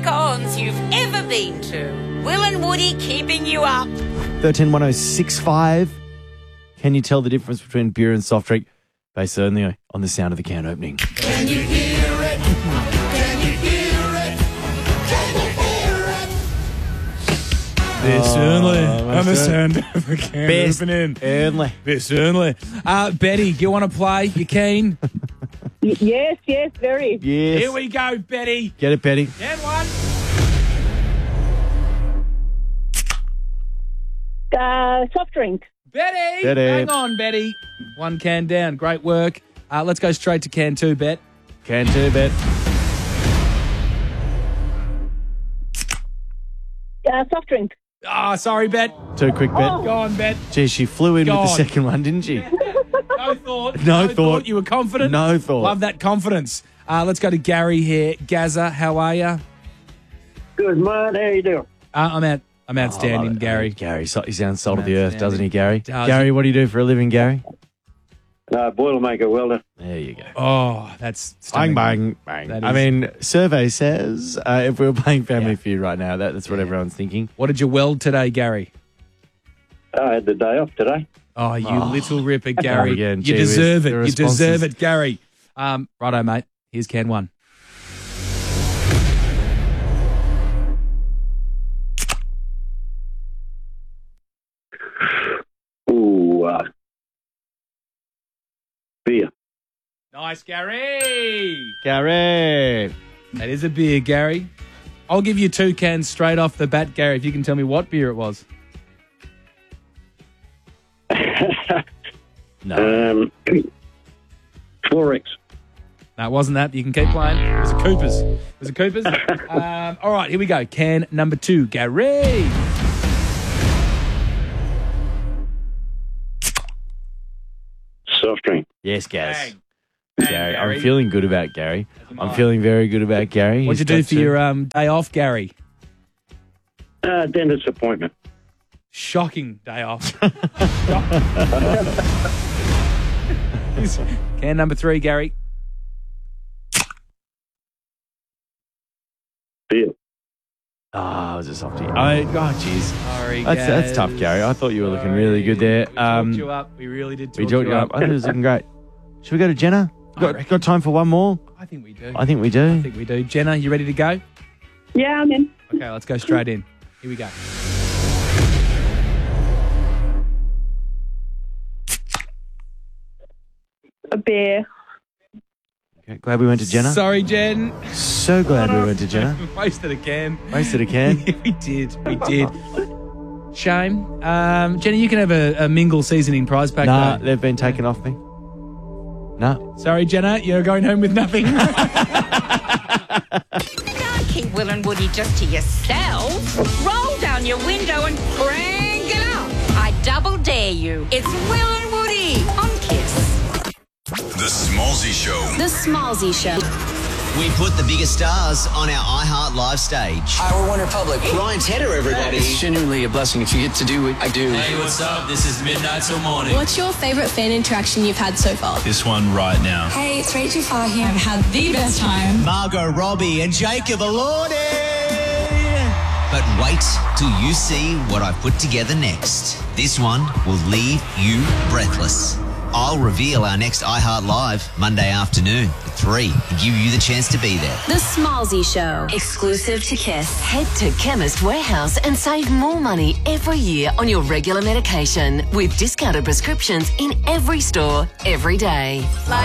cons you've ever been to. Will and Woody keeping you up. 131065. Can you tell the difference between beer and soft drink based only on the sound of the can opening? Can you hear it? Can you hear it? Can you hear it? This only on the sound of the can Best opening. only. This only. Betty, you want to play? You keen? Yes, very. Yes. Here we go, Betty. Get it, Betty. And one. Soft drink. Betty. Betty. Hang on, Betty. One can down. Great work. Let's go straight to can two, Bet. Can too, Bet. Soft drink. Sorry, Bet. Too quick, Bet. Go on, Bet. Gee, she flew in Go with the on. second one, didn't she? No thought. No thought. You were confident? No thought. Love that confidence. Let's go to Gary here. Gaza, how are you? Good, mate. How you doing? I'm outstanding, Gary. Gary, he sounds salt of the Outstanding. earth, doesn't he, Gary? Does. Gary, what do you do for a living, Gary? Boilermaker welder. There you go. Oh, that's Bang, stunning. bang, bang. That I is- mean, survey says if we were playing Family Yeah. Feud right now, that's what everyone's thinking. What did you weld today, Gary? I had the day off today. Oh, you little ripper, Gary. again, You gee whiz, deserve it. the You deserve responses. it, Gary. Righto, mate. Here's can one. Ooh, beer. Nice, Gary. Gary. That is a beer, Gary. I'll give you two cans straight off the bat, Gary, if you can tell me what beer it was. No. 4X. No, it wasn't that. You can keep playing. It was a Cooper's. All right, here we go. Can number two, Gary. Soft drink. Yes, Gaz. Bang. Gary. Gary. I'm feeling good about Gary. am I'm I. feeling very good about Gary. What'd you do for your day off, Gary? Dentist appointment. Shocking day off. Can number three, Gary. Beer. Oh, it was a softie. Oh, jeez. Sorry, That's tough, Gary. I thought you were looking really good there. We talked you up. We really did We talk talked you up. I thought it was looking great. Should we go to Jenna? reckon. Got time for one more? I think we do. I think we do. I think we do. Jenna, you ready to go? Yeah, I'm in. Okay, let's go straight in. Here we go. A beer. Okay, glad we went to Jenna. Sorry, Jen. So glad we went to Jenna. Wasted a can. Wasted a can. We did. Shame. Jenna, you can have a mingle seasoning prize pack. Nah, though. they've been taken off me. No. Sorry, Jenna, you're going home with nothing. Can't keep Will and Woody just to yourself. Roll down your window and crank it up. I double dare you. It's Will and Woody on Kiss. The Smallsy Show. The Smallsy Show. We put the biggest stars on our iHeart Live stage. Hi, we're One Republic. Ryan Tedder, everybody. It's genuinely a blessing if you get to do what I do. Hey, what's up? This is Midnight Till Morning. What's your favourite fan interaction you've had so far? This one right now. Hey, it's Rachel Farr here. I've had the best time. Margot Robbie and Jacob Elordi. But wait till you see what I've put together next. This one will leave you breathless. I'll reveal our next iHeart Live Monday afternoon at 3 and give you the chance to be there. The Smallsy Show. Exclusive to Kiss. Head to Chemist Warehouse and save more money every year on your regular medication with discounted prescriptions in every store, every day.